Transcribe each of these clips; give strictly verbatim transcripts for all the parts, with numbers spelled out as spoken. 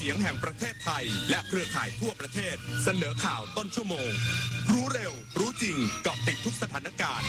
เสียงแห่งประเทศไทยและเครือข่ายทั่วประเทศเสนอข่าวต้นชั่วโมงรู้เร็วรู้จริงเกาะติดทุกสถานการณ์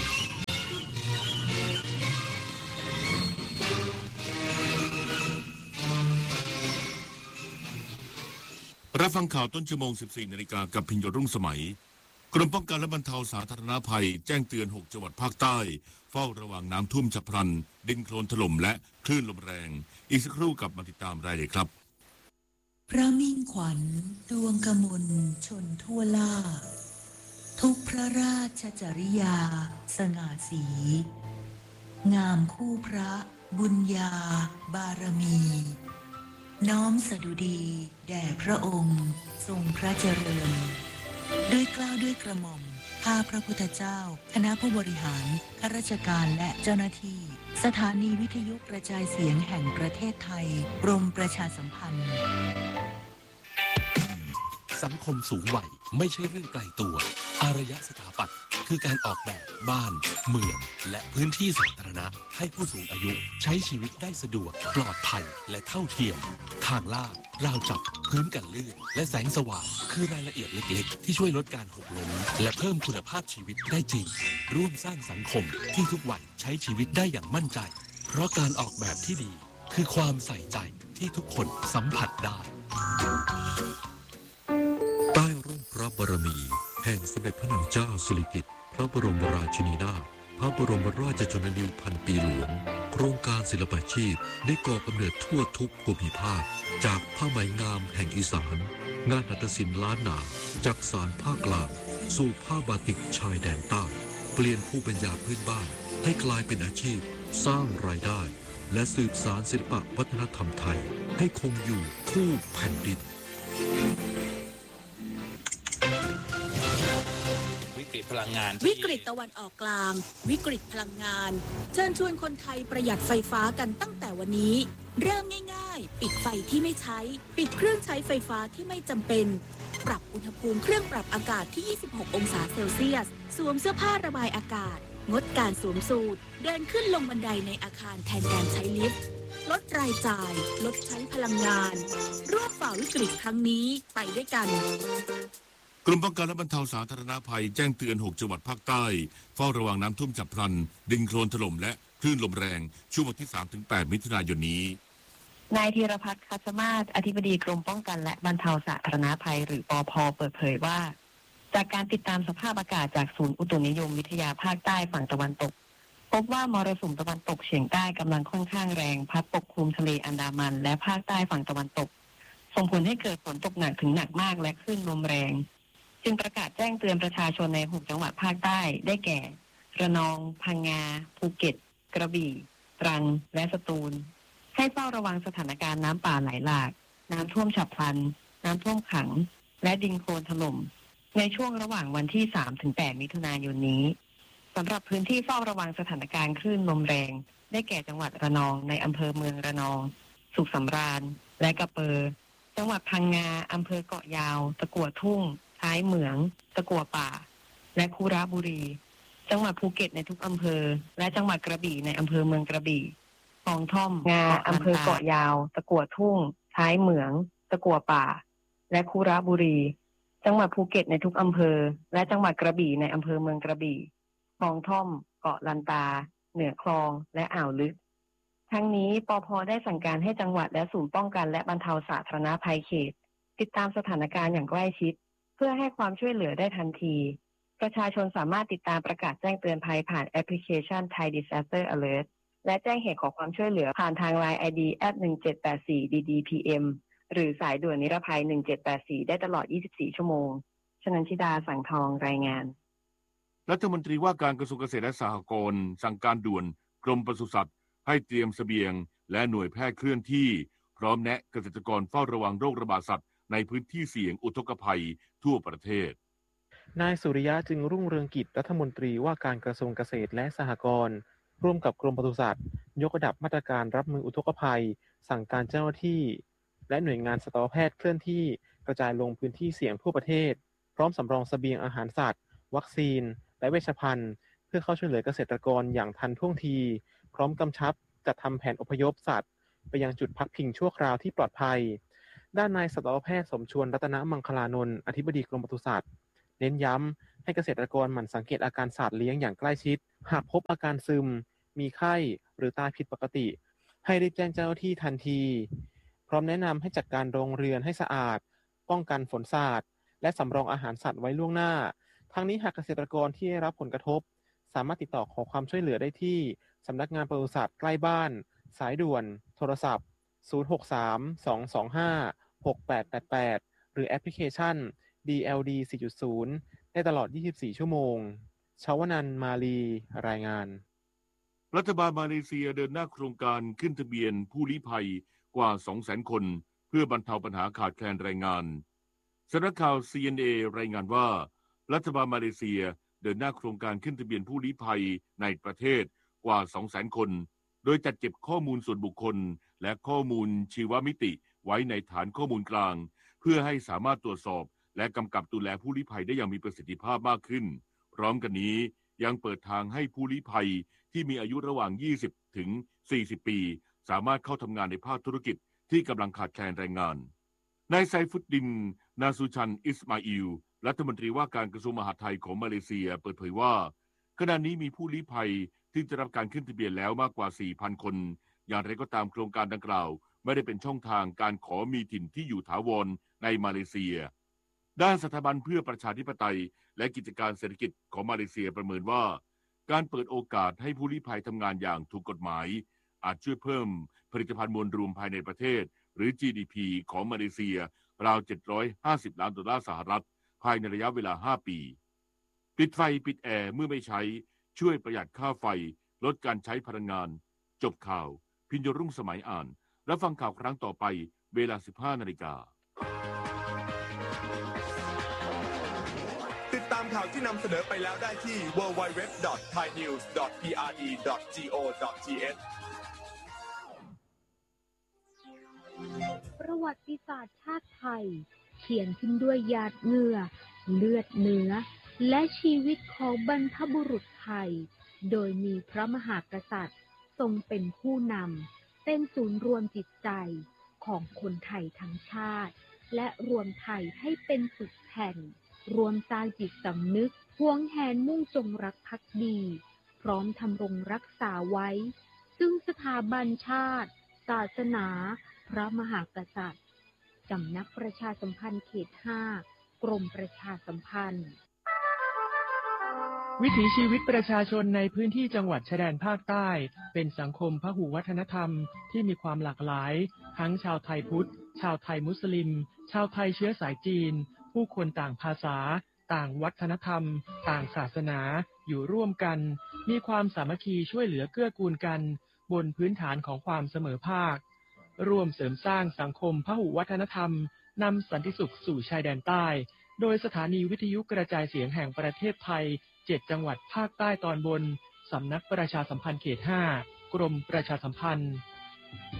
รับฟังข่าวต้นชั่วโมง สิบสี่นาฬิกา กับพิญโยรุ่งสมัยกรมป้องกันและบรรเทาสาธารณภัยแจ้งเตือนหกจังหวัดภาคใต้เฝ้าระวังน้ำท่วมฉับพลันดินโคลนถล่มและคลื่นลมแรงอีกสักครู่กลับมาติดตามรายละเอียดครับพระมิ่งขวัญดวงกมลชนทั่วล่าทุกพระราชจริยาสง่าสีงามคู่พระบุญญาบารมีน้อมสดุดีแด่พระองค์ทรงพระเจริญด้วยเกล้าด้วยกระหม่อมข้าพระพุทธเจ้าคณะผู้บริหารข้าราชการและเจ้าหน้าที่สถานีวิทยุกระจายเสียงแห่งประเทศไทยกรมประชาสัมพันธ์สังคมสูงวัยไม่ใช่เรื่องไกลตัวอารยสถาปัตย์คือการออกแบบบ้านเมืองและพื้นที่สาธารณะให้ผู้สูงอายุใช้ชีวิตได้สะดวกปลอดภัยและเท่าเทียมทางลาดราวจับพื้นกันลื่นและแสงสว่างคือรายละเอียดเล็กๆที่ช่วยลดการหกล้มและเพิ่มคุณภาพชีวิตได้จริงร่วมสร้างสังคมที่ทุกวัยใช้ชีวิตได้อย่างมั่นใจเพราะการออกแบบที่ดีคือความใส่ใจที่ทุกคนสัมผัสได้ใต้ร่มพระบารมีแห่งสมเด็จพระนางเจ้าสิริกิติ์พระบรมราชินีนาถพระบรมราชชนนีพันปีหลวงโครงการศิลปาชีพได้ก่อกำเนิดทั่วทุกภูมิภาคจากผ้าไหมงามแห่งอีสานงานหัตถศิลป์ล้านนาจากสานภาคกลางสู่ผ้าบาติกชายแดนใต้เปลี่ยนภูมิปัญญาพื้นบ้านให้กลายเป็นอาชีพสร้างรายได้และสืบสานศิลปวัฒนธรรมไทยให้คงอยู่คู่แผ่นดินวิกฤตพลังงานวิกฤตตะวันออกกลางวิกฤตพลังงานเชิญชวนคนไทยประหยัดไฟฟ้ากันตั้งแต่วันนี้เริ่มง่ายๆปิดไฟที่ไม่ใช้ปิดเครื่องใช้ไฟฟ้าที่ไม่จำเป็นปรับอุณหภูมิเครื่องปรับอากาศที่ยี่สิบหกองศาเซลเซียสสวมเสื้อผ้าระบายอากาศงดการสวมสูทเดินขึ้นลงบันไดในอาคารแทนการใช้ลิฟต์ลดรายจ่ายลดใช้พลังงานร่วมฝ่าวิกฤตครั้งนี้ไปด้วยกันกรมป้องกันและบรรเทาสาธารณภัยแจ้งเตือนหกจังหวัดภาคใต้เฝ้าระวังน้ำท่วมฉับพลันดินโคลนถล่มและคลื่นลมแรงช่วงวันที่ สามถึงแปด มิถุนายนนี้นายธีรพัฒน์คัชมาศอธิบดีกรมป้องกันและบรรเทาสาธารณภัยหรือปภ.เปิดเผยว่าจากการติดตามสภาพอากาศจากศูนย์อุตุนิยมวิทยาภาคใต้ฝั่งตะวันตกพบว่ามรสุมตะวันตกเฉียงใต้กำลังค่อนข้างแรงพัดปกคลุมทะเลอันดามันและภาคใต้ฝั่งตะวันตกส่งผลให้เกิดฝนตกหนักถึงหนักมากและคลื่นลมแรงจึงประกาศแจ้งเตือนประชาชนในหกจังหวัดภาคใต้ได้แก่ระนองพังงาภูเก็ตกระบี่ตรังและสตูลให้เฝ้าระวังสถานการณ์น้ำป่าไหลหลากน้ำท่วมฉับพลันน้ำท่วมขังและดินโคลนถล่มในช่วงระหว่างวันที่ สามถึงแปด มิถุนายนนี้สำหรับพื้นที่เฝ้าระวังสถานการณ์คลื่นลมแรงได้แก่จังหวัดระนองในอำเภอเมืองระนองสุขสำราญและกระเปอจังหวัดพังงาอำเภอเกาะยาวตะกั่วทุ่งท้ายเหมืองตะกั่วป่าและคูระบุรีจังหวัดภูเก็ตในทุกอำเภอและจังหวัดกระบี่ในอำเภอเมืองกระบี่คลองท่อมงาอำเภอเกาะยาวตะกั่วทุ่งท้ายเหมืองตะกั่วป่าและคูระบุรีจังหวัดภูเก็ตในทุกอำเภอและจังหวัดกระบี่ในอำเภอเมืองกระบี่คลองท่อมเกาะลันตาเหนือคลองและอ่าวลึกทั้งนี้ปภ.ได้สั่งการให้จังหวัดและศูนย์ป้องกันและบรรเทาสาธารณภัยเขตติดตามสถานการณ์อย่างใกล้ชิดเพื่อให้ความช่วยเหลือได้ทันทีประชาชนสามารถติดตามประกาศแจ้งเตือนภัยผ่านแอปพลิเคชัน Thai Disaster Alert และแจ้งเหตุขอความช่วยเหลือผ่านทาง ไลน์ ไอ ดี แอท หนึ่งเจ็ดแปดสี่ ดี ดี พี เอ็ม หรือสายด่วนนิรภัยหนึ่งเจ็ดแปดสี่ได้ตลอดยี่สิบสี่ชั่วโมงชนันชิดาสังทองรายงานรัฐมนตรีว่าการกระทรวงเกษตรและสหกรณ์สั่งการด่วนกรมปศุสัตว์ให้เตรียมเสบียงและหน่วยแพทย์เคลื่อนที่พร้อมแนะเกษตรกรเฝ้าระวังโรคระบาดสัตว์ในพื้นที่เสี่ยงอุทกภัยทั่วประเทศนายสุริยะจึงรุ่งเรืองกิจรัฐมนตรีว่าการกระทรวงเกษตรและสหกรณ์ร่วมกับกรมปศุสัตว์ยกระดับมาตรการรับมืออุทกภัยสั่งการเจ้าหน้าที่และหน่วยงานสัตวแพทย์เคลื่อนที่กระจายลงพื้นที่เสี่ยงทั่วประเทศพร้อมสำรองเสบียงอาหารสัตว์วัคซีนและเวชภัณฑ์เพื่อเข้าช่วยเหลือเกษตรกรอย่างทันท่วงทีพร้อมกำชับจัดทำแผนอพยพสัตว์ไปยังจุดพักพิงชั่วคราวที่ปลอดภัยด้านนายสัตวแพทย์สมชวนรัตนมังคลานนท์อธิบดีกรมปศุสัตว์เน้นย้ำให้เกษตรกรหมั่นสังเกตอาการสัตว์เลี้ยงอย่างใกล้ชิดหากพบอาการซึมมีไข้หรือตายผิดปกติให้รีบแจ้งเจ้าหน้าที่ทันทีพร้อมแนะนำให้จัดการโรงเรือนให้สะอาดป้องกันฝนสาดและสำรองอาหารสัตว์ไว้ล่วงหน้าทั้งนี้หากเกษตรกรที่ได้รับผลกระทบสามารถติดต่อขอความช่วยเหลือได้ที่สำนักงานปศุสัตว์ใกล้บ้านสายด่วนโทรศัพท์ศูนย์ หก สาม สอง สอง ห้า หก แปด แปด แปดหรือแอปพลิเคชัน ดี แอล ดี สี่จุดศูนย์ ได้ตลอดยี่สิบสี่ชั่วโมงชาวนันท์มาลีรายงานรัฐบาลมาเลเซียเดินหน้าโครงการขึ้นทะเบียนผู้ลี้ภัยกว่า สองแสน คนเพื่อบรรเทาปัญหาขาดแคลนแรงงานสำนักข่าว ซี เอ็น เอ รายงานว่ารัฐบาลมาเลเซียเดินหน้าโครงการขึ้นทะเบียนผู้ลี้ภัยในประเทศกว่า สองแสน คนโดยจัดเก็บข้อมูลส่วนบุคคลและข้อมูลชีวมิติไว้ในฐานข้อมูลกลางเพื่อให้สามารถตรวจสอบและกำกับดูแลผู้ลี้ภัยได้อย่างมีประสิทธิภาพมากขึ้นพร้อมกันนี้ยังเปิดทางให้ผู้ลี้ภัยที่มีอายุระหว่าง ยี่สิบ ถึง สี่สิบ ปีสามารถเข้าทำงานในภาคธุรกิจที่กำลังขาดแคลนแรงงานนายไซฟุดดินนาซูชันอิสมาอิลรัฐมนตรีว่าการกระทรวงมหาดไทยของมาเลเซียเปิดเผยว่าขณะนี้มีผู้ลี้ภัยที่ได้รับการขึ้นทะเบียนแล้วมากกว่า สี่พัน คนอย่างไรก็ตามโครงการดังกล่าวไม่ได้เป็นช่องทางการขอมีถิ่นที่อยู่ถาวรในมาเลเซียด้านสถาบันเพื่อประชาธิปไตยและกิจการเศรษฐกิจของมาเลเซียประเมินว่าการเปิดโอกาสให้ผู้ลี้ภัยทำงานอย่างถูกกฎหมายอาจช่วยเพิ่มผลิตภัณฑ์มวลรวมภายในประเทศหรือ จี ดี พี ของมาเลเซียราวเจ็ดร้อยห้าสิบล้านดอลลาร์สหรัฐภายในระยะเวลาห้าปีปิดไฟปิดแอร์เมื่อไม่ใช้ช่วยประหยัดค่าไฟลดการใช้พลังงานจบข่าวพิญโยรุ่งสมัยอ่านรับฟังข่าวครั้งต่อไปเวลา สิบห้านาฬิกาติดตามข่าวที่นำเสนอไปแล้วได้ที่ ดับเบิลยู ดับเบิลยู ดับเบิลยู ดอท ไทยนิวส์ ดอท พี อาร์ อี ดอท จี โอ ดอท ที เอชประวัติศาสตร์ชาติไทยเขียนขึ้นด้วยหยาดเหงื่อเลือดเนื้อและชีวิตของบรรพบุรุษไทยโดยมีพระมหากษัตริย์ทรงเป็นผู้นำเป็นศูนย์รวมจิตใจของคนไทยทั้งชาติและรวมไทยให้เป็นสุดแผ่นรวมสร้างจิตสำนึกหวงแหนมุ่งจงรักภักดีพร้อมทำรงรักษาไว้ซึ่งสถาบันชาติศาสนาพระมหากษัตริย์สำนักประชาสัมพันธ์เขตห้ากรมประชาสัมพันธ์วิถีชีวิตประชาชนในพื้นที่จังหวัดชายแดนภาคใต้เป็นสังคมพหุวัฒนธรรมที่มีความหลากหลายทั้งชาวไทยพุทธชาวไทยมุสลิมชาวไทยเชื้อสายจีนผู้คนต่างภาษาต่างวัฒนธรรมต่างศาสนาอยู่ร่วมกันมีความสามัคคีช่วยเหลือเกื้อกูลกันบนพื้นฐานของความเสมอภาคร่วมเสริมสร้างสังคมพหุวัฒนธรรมนำสันติสุขสู่ชายแดนใต้โดยสถานีวิทยุกระจายเสียงแห่งประเทศไทยเจ็ดจังหวัดภาคใต้ตอนบนสำนักประชาสัมพันธ์เขตห้ากรมประชาสัมพันธ์